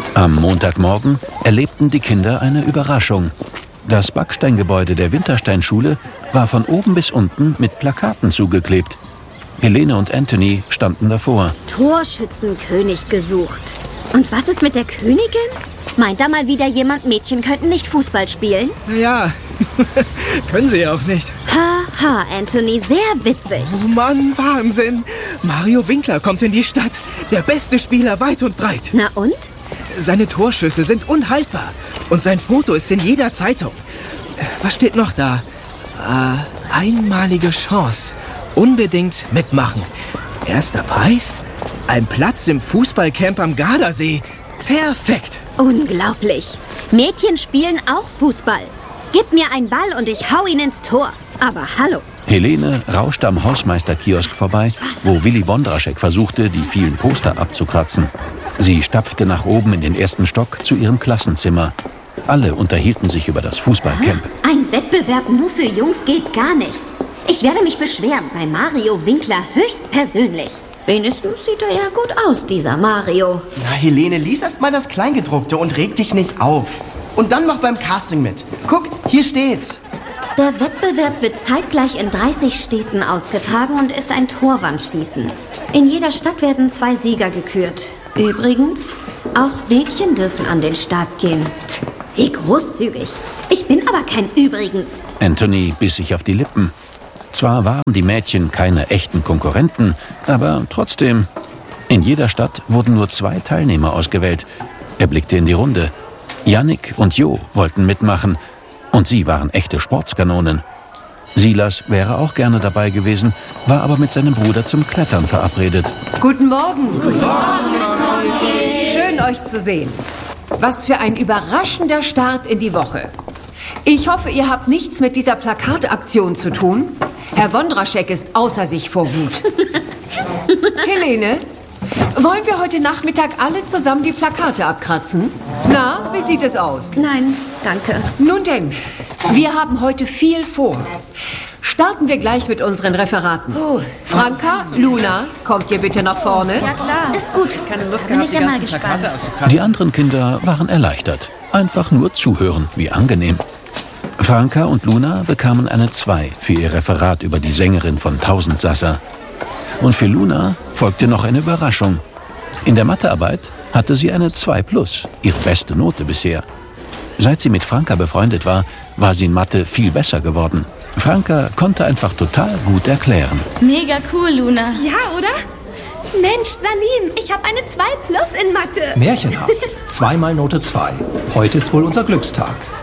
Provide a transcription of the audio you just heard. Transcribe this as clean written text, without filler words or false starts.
Am Montagmorgen erlebten die Kinder eine Überraschung. Das Backsteingebäude der Wintersteinschule war von oben bis unten mit Plakaten zugeklebt. Helene und Anthony standen davor. Torschützenkönig gesucht. Und was ist mit der Königin? Meint da mal wieder jemand, Mädchen könnten nicht Fußball spielen? Naja, können sie ja auch nicht. Haha, Anthony, sehr witzig. Oh Mann, Wahnsinn. Mario Winkler kommt in die Stadt. Der beste Spieler weit und breit. Na und? Seine Torschüsse sind unhaltbar. Und sein Foto ist in jeder Zeitung. Was steht noch da? Einmalige Chance. Unbedingt mitmachen. Erster Preis? Ein Platz im Fußballcamp am Gardasee. Perfekt. Unglaublich. Mädchen spielen auch Fußball. Gib mir einen Ball und ich hau ihn ins Tor. Aber hallo. Helene rauschte am Hausmeisterkiosk vorbei, wo Willy Wondraschek versuchte, die vielen Poster abzukratzen. Sie stapfte nach oben in den ersten Stock zu ihrem Klassenzimmer. Alle unterhielten sich über das Fußballcamp. Ein Wettbewerb nur für Jungs geht gar nicht. Ich werde mich beschweren bei Mario Winkler höchstpersönlich. Wenigstens sieht er ja gut aus, dieser Mario. Na, Helene, lies erst mal das Kleingedruckte und reg dich nicht auf. Und dann mach beim Casting mit. Guck, hier steht's. Der Wettbewerb wird zeitgleich in 30 Städten ausgetragen und ist ein Torwandschießen. In jeder Stadt werden 2 Sieger gekürt. Übrigens, auch Mädchen dürfen an den Start gehen. Wie großzügig. Ich bin aber kein Übrigens. Anthony biss sich auf die Lippen. Zwar waren die Mädchen keine echten Konkurrenten, aber trotzdem. In jeder Stadt wurden nur 2 Teilnehmer ausgewählt. Er blickte in die Runde. Yannick und Jo wollten mitmachen. Und sie waren echte Sportskanonen. Silas wäre auch gerne dabei gewesen, war aber mit seinem Bruder zum Klettern verabredet. Guten Morgen. Guten Morgen. Schön, euch zu sehen. Was für ein überraschender Start in die Woche. Ich hoffe, ihr habt nichts mit dieser Plakataktion zu tun. Herr Wondraschek ist außer sich vor Wut. Helene, wollen wir heute Nachmittag alle zusammen die Plakate abkratzen? Na, wie sieht es aus? Nein, danke. Nun denn, wir haben heute viel vor. Starten wir gleich mit unseren Referaten. Franka, Luna, kommt ihr bitte nach vorne? Ja klar. Ist gut. Keine Lust Bin gehabt, ich die ja mal ganzen gespannt. Plakate abzukratzen. Die anderen Kinder waren erleichtert. Einfach nur zuhören, wie angenehm. Franka und Luna bekamen eine 2 für ihr Referat über die Sängerin von Tausendsassa. Und für Luna folgte noch eine Überraschung. In der Mathearbeit hatte sie eine 2+, ihre beste Note bisher. Seit sie mit Franka befreundet war, war sie in Mathe viel besser geworden. Franka konnte einfach total gut erklären. Mega cool, Luna. Ja, oder? Mensch, Salim, ich habe eine 2+ in Mathe. Märchenhaft. 2 mal Note 2. Heute ist wohl unser Glückstag.